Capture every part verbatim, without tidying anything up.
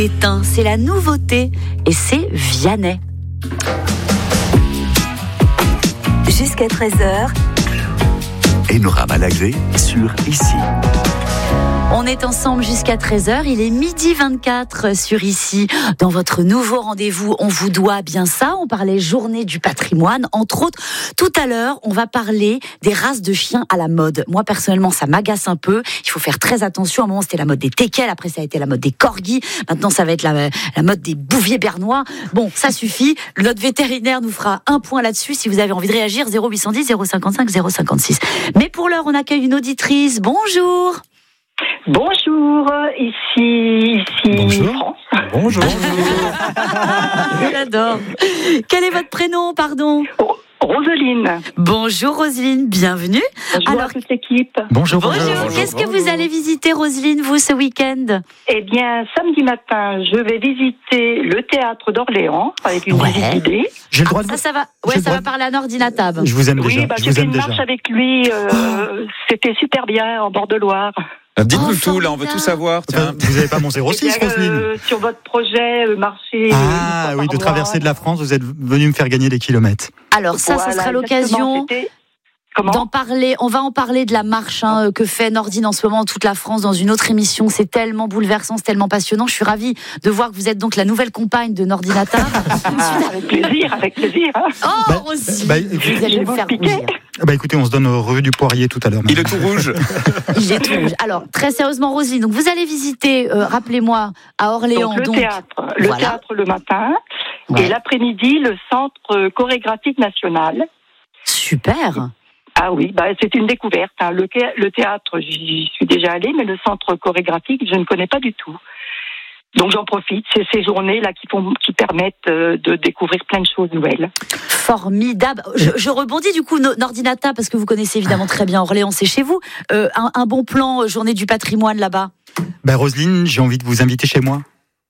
Éteint, c'est la nouveauté et c'est Vianney. Jusqu'à treize heures. Enora Malagré sur Ici. On est ensemble jusqu'à treize heures, il est midi vingt-quatre sur Ici. Dans votre nouveau rendez-vous, on vous doit bien ça. On parlait journée du patrimoine, entre autres. Tout à l'heure, on va parler des races de chiens à la mode. Moi, personnellement, ça m'agace un peu. Il faut faire très attention. À un moment, c'était la mode des teckels, après ça a été la mode des corgis. Maintenant, ça va être la, la mode des bouviers bernois. Bon, ça suffit. Notre vétérinaire nous fera un point là-dessus. Si vous avez envie de réagir, zéro huit cent dix, zéro cinquante-cinq, zéro cinquante-six. Mais pour l'heure, on accueille une auditrice. Bonjour. Bonjour, ici, ici Bonjour. France. Bonjour. J'adore. Quel est votre prénom, pardon ? Oh, Roseline. Bonjour Roselyne, bienvenue. Bonjour Alors, à toute l'équipe. Bonjour. bonjour. bonjour. Qu'est-ce que vous allez visiter, Roselyne, vous, ce week-end ? Eh bien, samedi matin, je vais visiter le théâtre d'Orléans avec une Ouais. visite guidée. J'ai le droit Ah, de ça, vous... ça va. J'ai Ouais, le ça droit va de- parler à Nordinatab. Je vous aime Oui, déjà. bah, je j'ai vous fait aime une déjà. marche avec lui. Euh, c'était super bien en bord de Loire. Dites-nous Oh, tout, là, on veut formidable. tout savoir. Enfin, Tiens. vous n'avez pas mon zéro Eh six, bien, Roselyne euh, sur votre projet, le marché. Ah euh, oui, de par traverser de la mois. France, vous êtes venu me faire gagner des kilomètres. Alors ça, Voilà, ce sera exactement, l'occasion c'était- Comment d'en parler. On va en parler de la marche hein, que fait Nordine en ce moment, toute la France, dans une autre émission. C'est tellement bouleversant, c'est tellement passionnant. Je suis ravie de voir que vous êtes donc la nouvelle compagne de Nordinatab. Ah, avec plaisir, avec plaisir. Hein. Oh, Bah, Roselyne, bah, vous allez je me vais faire vous piquer. rougir. Bah écoutez, on se donne au revue du Poirier tout à l'heure. Il est tout rouge. Il est tout rouge. Alors, très sérieusement, Roselyne, donc vous allez visiter, euh, rappelez-moi, à Orléans. Donc, le donc, théâtre, le voilà. théâtre le matin Ouais. et l'après-midi le centre chorégraphique national. Super. Ah oui, bah c'est une découverte. Hein. Le, thé- le théâtre, j'y suis déjà allée, mais le centre chorégraphique, je ne connais pas du tout. Donc j'en profite. C'est ces journées-là qui, font, qui permettent euh, de découvrir plein de choses nouvelles. Formidable. Je, je rebondis du coup, no- Nordinata, parce que vous connaissez évidemment très bien Orléans, c'est chez vous. Euh, un, un bon plan, euh, journée du patrimoine là-bas. Bah Roselyne, j'ai envie de vous inviter chez moi.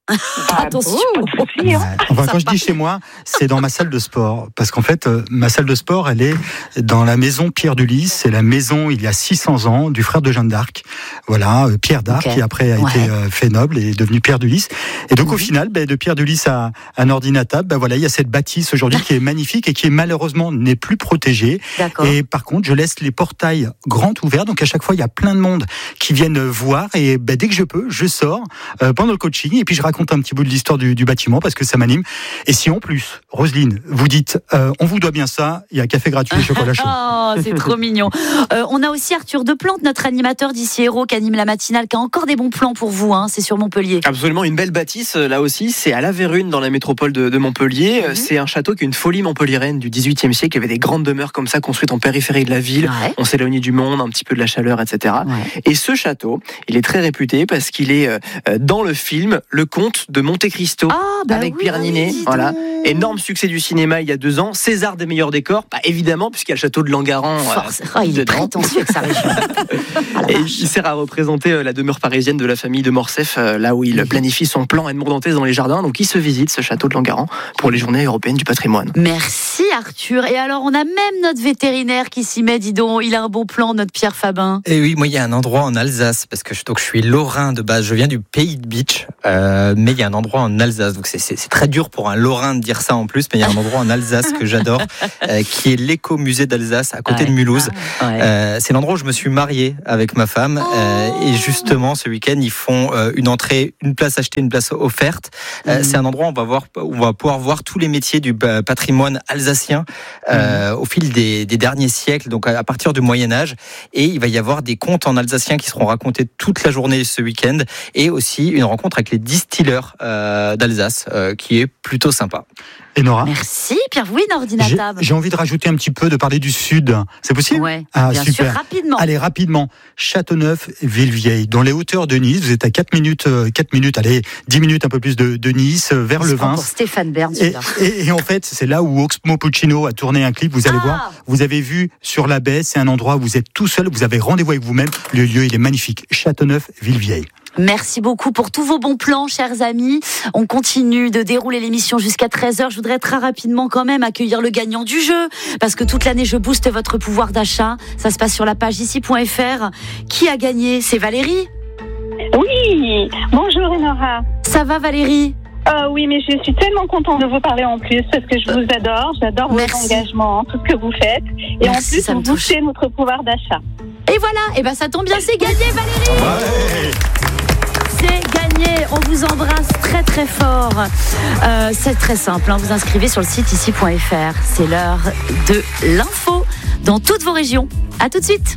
Ah, Attention. bon, pas de souci, hein. Ouais. Enfin, quand je dis chez moi, c'est dans ma salle de sport. Parce qu'en fait, euh, ma salle de sport, elle est dans la maison Pierre de Lys. C'est la maison, il y a six cents ans, du frère de Jeanne d'Arc. Voilà, euh, Pierre d'Arc, Ok. qui après a Ouais. été euh, fait noble et est devenu Pierre de Lys. Et donc, au Mhm. final, ben, de Pierre de Lys à, à Nordinatab, ben, voilà, il y a cette bâtisse aujourd'hui qui est magnifique et qui est malheureusement n'est plus protégée. D'accord. Et par contre, je laisse les portails grands ouverts. Donc, à chaque fois, il y a plein de monde qui viennent voir. Et ben, dès que je peux, je sors euh, pendant le coaching. Et puis, je raconte un petit bout de l'histoire du, du bâtiment parce que ça m'anime. Et si en plus, Roselyne, vous dites, euh, on vous doit bien ça, il y a café gratuit et chocolat chaud. Oh, c'est trop mignon. Euh, on a aussi Arthur Deplante, notre animateur d'ici Héros, qui anime la matinale, qui a encore des bons plans pour vous. Hein, c'est sur Montpellier. Absolument, une belle bâtisse, euh, là aussi, c'est à La Vérune, dans la métropole de, de Montpellier. Mhm. C'est un château qui est une folie montpelliéraine du dixhuitième siècle. Il y avait des grandes demeures comme ça, construites en périphérie de la ville. Ouais. On s'éloignait du monde, un petit peu de la chaleur, et cetera. Ouais. Et ce château, il est très réputé parce qu'il est euh, dans le film Le Comte de Monte Cristo. Ah, bah Avec oui, Pierre Ninet, dis voilà. donc. Énorme succès du cinéma il y a deux ans. César des meilleurs décors, bah, évidemment, puisqu'il y a le château de Langaran. euh, Force. Oh, il est dedans. prétentieux avec sa région. Ah, la Et vache. il sert à représenter euh, la demeure parisienne de la famille de Morcef, euh, là où il planifie son plan Edmond Dantès dans les jardins. Donc il se visite ce château de Langaran pour les journées européennes du patrimoine. Merci Arthur. Et alors, on a même notre vétérinaire qui s'y met, dis donc. Il a un bon plan, notre Pierre Fabin. Et oui, moi il y a un endroit en Alsace parce que je, donc je suis lorrain de base, je viens du pays de Beach, euh, mais il y a un endroit en Alsace, donc c'est, c'est, c'est très dur pour un lorrain de dire ça en plus, mais il y a un endroit en Alsace que j'adore, euh, qui est l'écomusée d'Alsace à côté Ouais. de Mulhouse. Ouais. Euh, c'est l'endroit où je me suis marié avec ma femme euh, et justement ce week-end ils font euh, une entrée, une place achetée, une place offerte. Euh, Mhm. C'est un endroit où on va voir, où on va pouvoir voir tous les métiers du euh, patrimoine alsacien euh, au fil des, des derniers siècles, donc à, à partir du Moyen Âge. Et il va y avoir des contes en alsacien qui seront racontés toute la journée ce week-end, et aussi une rencontre avec les distilleurs euh, d'Alsace euh, qui est plutôt sympa. Et Nora, Merci Pierre. Oui, j'ai, Nordinatab. j'ai envie de rajouter un petit peu, de parler du Sud. C'est possible? Ouais, Ah, bien super. sûr, rapidement. Allez, rapidement. Châteauneuf, Villevieille, dans les hauteurs de Nice. Vous êtes à quatre minutes, euh, quatre minutes, allez, dix minutes un peu plus de, de Nice, euh, vers Il se le prend Vin. pour Stéphane Bern, Et, celui-là. et, et en fait, c'est là où Oxmo Puccino a tourné un clip. Vous allez Ah. voir, vous avez vu sur la baie, c'est un endroit où vous êtes tout seul, vous avez rendez-vous avec vous-même. Le lieu, il est magnifique. Châteauneuf, Villevieille. Merci beaucoup pour tous vos bons plans, chers amis. On continue de dérouler l'émission jusqu'à treize heures. Je voudrais très rapidement quand même accueillir le gagnant du jeu, parce que toute l'année, je booste votre pouvoir d'achat. Ça se passe sur la page ici point f r. Qui a gagné? C'est Valérie. Oui, bonjour Enora. Ça va Valérie ? Euh, oui, mais je suis tellement contente de vous parler en plus parce que je vous adore, j'adore Merci. vos engagements, tout ce que vous faites. Et Merci, en ça plus, me vous touche. boostez notre pouvoir d'achat. Et voilà, et ben ça tombe bien, c'est gagné Valérie. Ouais. C'est gagné, on vous embrasse très très fort. Euh, c'est très simple, hein. Vous inscrivez sur le site ici point f r. C'est l'heure de l'info dans toutes vos régions. À tout de suite.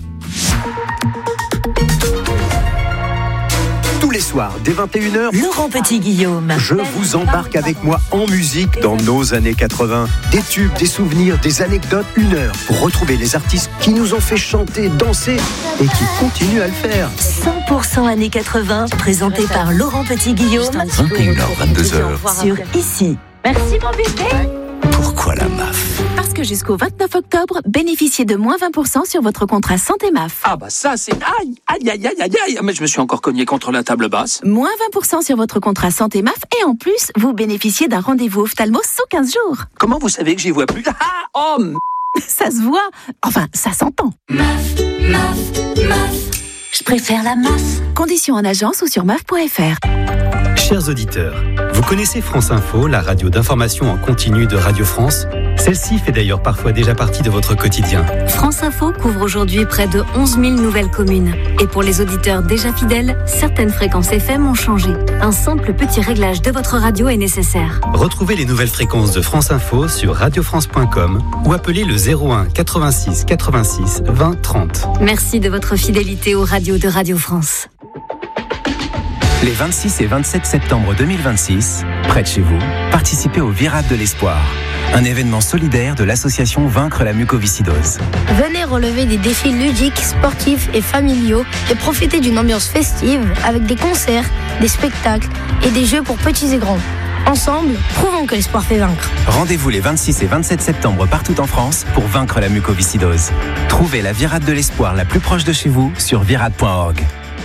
Tous les soirs, dès vingt et une heures, Laurent Petit-Guillaume. je vous embarque avec moi en musique dans nos années quatre-vingts. Des tubes, des souvenirs, des anecdotes, une heure pour retrouver les artistes qui nous ont fait chanter, danser et qui continuent à le faire. cent pour cent années quatre-vingts, présenté par Laurent Petit-Guillaume vingt et une heures, vingt-deux heures. sur Ici. Merci mon bébé. Pourquoi la M A F ? Parce que jusqu'au vingt-neuf octobre, bénéficiez de moins vingt pour cent sur votre contrat santé M A F. Ah bah ça c'est... Aïe, aïe, aïe, aïe, aïe, aïe. Mais je me suis encore cogné contre la table basse. Moins vingt pour cent sur votre contrat santé M A F et en plus, vous bénéficiez d'un rendez-vous ophtalmo sous quinze jours. Comment vous savez que j'y vois plus? Ah, oh, m- Ça se voit. Enfin, ça s'entend. M A F, M A F, M A F. Je préfère la M A F. Conditions en agence ou sur M A F point F R. Chers auditeurs, vous connaissez France Info, la radio d'information en continu de Radio France ? Celle-ci fait d'ailleurs parfois déjà partie de votre quotidien. France Info couvre aujourd'hui près de onze mille nouvelles communes. Et pour les auditeurs déjà fidèles, certaines fréquences F M ont changé. Un simple petit réglage de votre radio est nécessaire. Retrouvez les nouvelles fréquences de France Info sur radio france point com ou appelez le zéro un quatre-vingt-six quatre-vingt-six vingt trente. Merci de votre fidélité aux radios de Radio France. Les vingt-six et vingt-sept septembre deux mille vingt-six, près de chez vous, participez au Virade de l'Espoir, un événement solidaire de l'association Vaincre la mucoviscidose. Venez relever des défis ludiques, sportifs et familiaux et profiter d'une ambiance festive avec des concerts, des spectacles et des jeux pour petits et grands. Ensemble, prouvons que l'espoir fait vaincre. Rendez-vous les vingt-six et vingt-sept septembre partout en France pour vaincre la mucoviscidose. Trouvez la Virade de l'Espoir la plus proche de chez vous sur virade point org.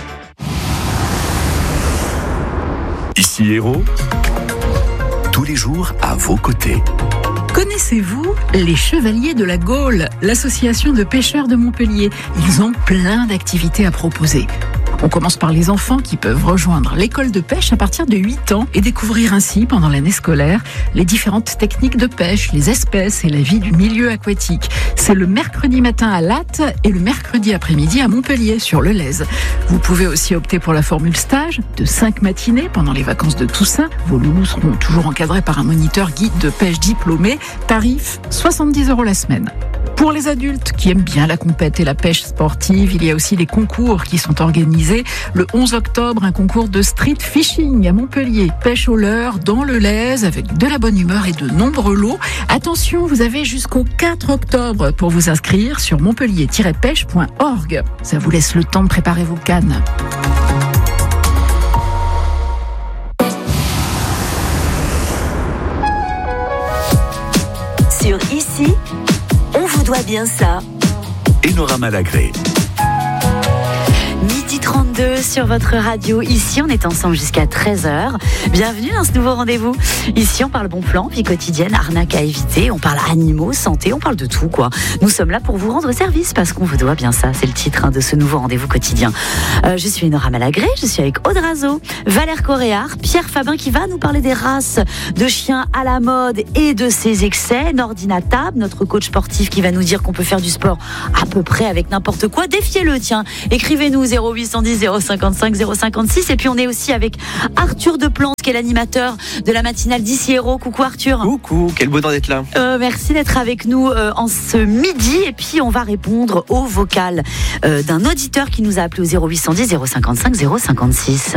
Ici Héros, tous les jours à vos côtés. Connaissez-vous les Chevaliers de la Gaule, l'association de pêcheurs de Montpellier? Ils ont plein d'activités à proposer. On commence par les enfants qui peuvent rejoindre l'école de pêche à partir de huit ans et découvrir ainsi, pendant l'année scolaire, les différentes techniques de pêche, les espèces et la vie du milieu aquatique. C'est le mercredi matin à Latte et le mercredi après-midi à Montpellier, sur le Lez. Vous pouvez aussi opter pour la formule stage de cinq matinées pendant les vacances de Toussaint. Vos loulous seront toujours encadrés par un moniteur guide de pêche diplômé. Tarif soixante-dix euros la semaine. Pour les adultes qui aiment bien la compète et la pêche sportive, il y a aussi les concours qui sont organisés. Le onze octobre, un concours de street fishing à Montpellier. Pêche au leurre dans le Lez avec de la bonne humeur et de nombreux lots. Attention, vous avez jusqu'au quatre octobre pour vous inscrire sur montpellier tiret pêche point org. Ça vous laisse le temps de préparer vos cannes. Sur Ici, on vous doit bien ça. Enora Malagré. Midi trente-deux sur votre radio. Ici, on est ensemble jusqu'à treize heures. Bienvenue dans ce nouveau rendez-vous. Ici, on parle bon plan, vie quotidienne, arnaque à éviter. On parle animaux, santé, on parle de tout, quoi. Nous sommes là pour vous rendre service parce qu'on vous doit bien ça. C'est le titre hein, de ce nouveau rendez-vous quotidien. Euh, je suis Enora Malagré. Je suis avec Aude Razo, Valère Coréard, Pierre Fabin qui va nous parler des races de chiens à la mode et de ses excès. Nordina Tab, notre coach sportif qui va nous dire qu'on peut faire du sport à peu près avec n'importe quoi. Défiez-le, tiens. Écrivez-nous zéro huit cent dix zéro cinquante-cinq zéro cinquante-six. Et puis on est aussi avec Arthur Deplante qui est l'animateur de la matinale d'Ici Héros. Coucou Arthur. Coucou, quel bonheur d'être là. Euh, merci d'être avec nous euh, en ce midi. Et puis on va répondre au vocal euh, d'un auditeur qui nous a appelé au zéro huit cent dix zéro cinquante-cinq zéro cinquante-six.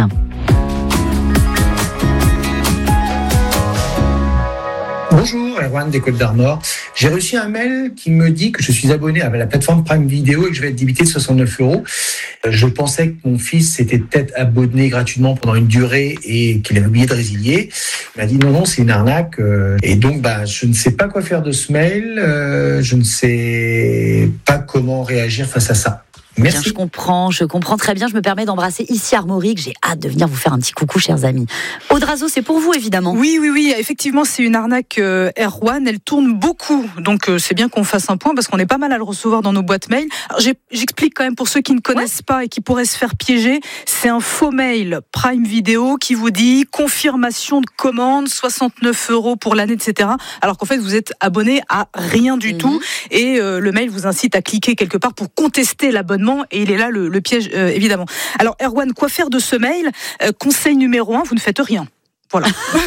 Bonjour, Erwan des Côtes d'Armor. J'ai reçu un mail qui me dit que je suis abonné à la plateforme Prime Video et que je vais être débité de soixante-neuf euros. Je pensais que mon fils s'était peut-être abonné gratuitement pendant une durée et qu'il avait oublié de résilier. Il m'a dit non, non, c'est une arnaque. Et donc, bah, je ne sais pas quoi faire de ce mail. Je ne sais pas comment réagir face à ça. Merci. Bien, je comprends, je comprends très bien. Je me permets d'embrasser ici Armorique. J'ai hâte de venir vous faire un petit coucou, chers amis. Audrazo, c'est pour vous, évidemment. Oui, oui, oui. Effectivement, c'est une arnaque euh, Erwan. Elle tourne beaucoup. Donc, euh, c'est bien qu'on fasse un point parce qu'on est pas mal à le recevoir dans nos boîtes mail. Alors, j'ai, j'explique quand même pour ceux qui ne connaissent ouais. pas et qui pourraient se faire piéger. C'est un faux mail Prime Video qui vous dit confirmation de commande, soixante-neuf euros pour l'année, et cetera. Alors qu'en fait, vous êtes abonné à rien du mmh. tout. Et euh, le mail vous incite à cliquer quelque part pour contester l'abonnement. Et il est là le, le piège, euh, évidemment. Alors, Erwan, quoi faire de ce mail ? euh, Conseil numéro un, vous ne faites rien. Voilà.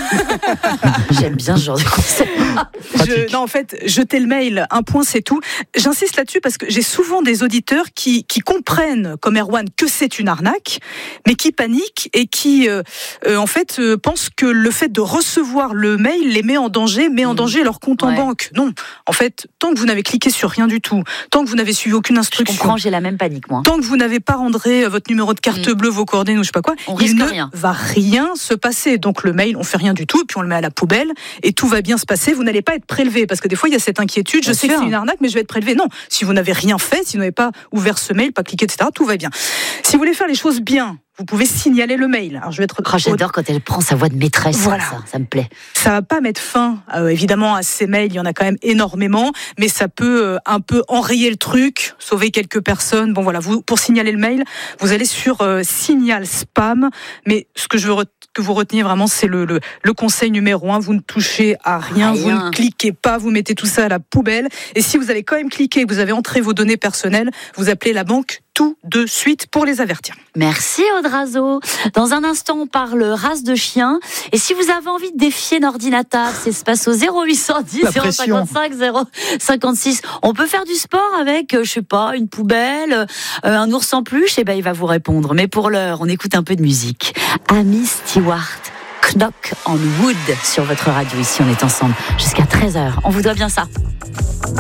J'aime bien ce genre de conseil. Je, non, en fait, jetez le mail, un point, c'est tout. J'insiste là-dessus parce que j'ai souvent des auditeurs qui, qui comprennent, comme Erwan, que c'est une arnaque, mais qui paniquent et qui, euh, euh, en fait, euh, pensent que le fait de recevoir le mail les met en danger, met en mmh. danger leur compte ouais. en banque. Non, en fait, tant que vous n'avez cliqué sur rien du tout, tant que vous n'avez suivi aucune instruction, je comprends, j'ai la même panique, moi. Tant que vous n'avez pas rentré votre numéro de carte mmh. bleue, vos coordonnées ou je sais pas quoi, on il risque ne rien. va rien se passer. Donc le mail, on fait rien du tout, et puis on le met à la poubelle, et tout va bien se passer. Vous n'allez pas être prélevé, parce que des fois il y a cette inquiétude. Je bien sais sûr. que c'est une arnaque, mais je vais être prélevé. Non, si vous n'avez rien fait, si vous n'avez pas ouvert ce mail, pas cliqué, et cetera, tout va bien. Si vous voulez faire les choses bien, vous pouvez signaler le mail. Alors je vais être. Oh, j'adore quand elle prend sa voix de maîtresse. Voilà. Ça, ça me plaît. Ça va pas mettre fin, euh, évidemment, à ces mails. Il y en a quand même énormément, mais ça peut euh, un peu enrayer le truc, sauver quelques personnes. Bon voilà, vous pour signaler le mail, vous allez sur euh, signal spam. Mais ce que je veux re- que vous reteniez vraiment, c'est le, le le conseil numéro un. Vous ne touchez à rien, rien, vous ne cliquez pas, vous mettez tout ça à la poubelle. Et si vous avez quand même cliqué, que vous avez entré vos données personnelles, vous appelez la banque tout de suite pour les avertir. Merci Audrazo. Dans un instant, on parle race de chien. Et si vous avez envie de défier Nordinator, c'est se passe au zéro huit cent dix zéro cinquante-cinq zéro cinquante-six. On peut faire du sport avec, je sais pas, une poubelle, euh, un ours en peluche, et ben il va vous répondre. Mais pour l'heure, on écoute un peu de musique. Amy Stewart, Knock on Wood sur votre radio. Ici, on est ensemble jusqu'à treize heures. On vous doit bien ça.